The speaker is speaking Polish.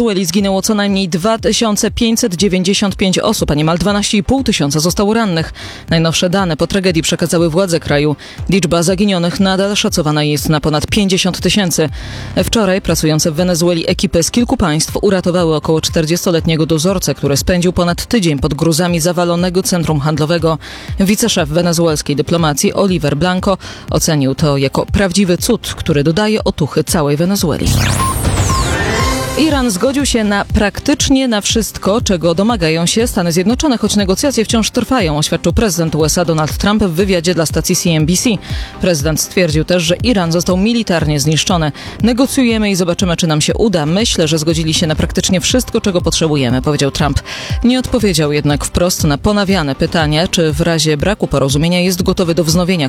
Wenezueli zginęło co najmniej 2595 osób, a niemal 12,5 tysiąca zostało rannych. Najnowsze dane po tragedii przekazały władze kraju. Liczba zaginionych nadal szacowana jest na ponad 50 tysięcy. Wczoraj pracujące w Wenezueli ekipy z kilku państw uratowały około 40-letniego dozorcę, który spędził ponad tydzień pod gruzami zawalonego centrum handlowego. Wiceszef wenezuelskiej dyplomacji Oliver Blanco ocenił to jako prawdziwy cud, który dodaje otuchy całej Wenezueli. Iran zgodził się praktycznie na wszystko, czego domagają się Stany Zjednoczone, choć negocjacje wciąż trwają, oświadczył prezydent USA Donald Trump w wywiadzie dla stacji CNBC. Prezydent stwierdził też, że Iran został militarnie zniszczony. Negocjujemy i zobaczymy, czy nam się uda. Myślę, że zgodzili się na praktycznie wszystko, czego potrzebujemy, powiedział Trump. Nie odpowiedział jednak wprost na ponawiane pytania, czy w razie braku porozumienia jest gotowy do wznowienia